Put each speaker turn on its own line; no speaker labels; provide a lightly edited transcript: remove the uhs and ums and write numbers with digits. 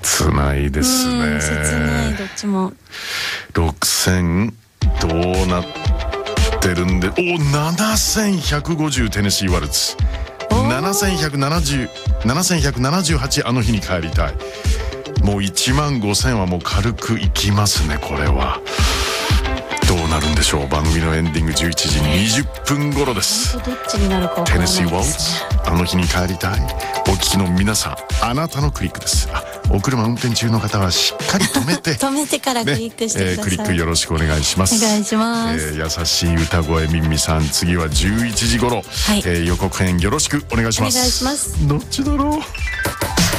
切ないですね。
切ない、どっちも。
6000どうなってるんで、7150テネシーワルツ、7178あの日に帰りたい。もう15000はもう軽くいきますね。これはどうなるんでしょう。番組のエンディング11時20分頃です。
どっちになるか分からないですね。
テネシーワルツ、あの日に帰りたい。お聞きの皆さん、あなたのクリックです。お車運転中の方はしっかり止めて
止めてからクリックしてください。
クリックよろしくお願いします。
お願いします。
優しい歌声ミンミさん、次は11時頃、予告編よろしくお願いします。
お願いします。
どっちだろう。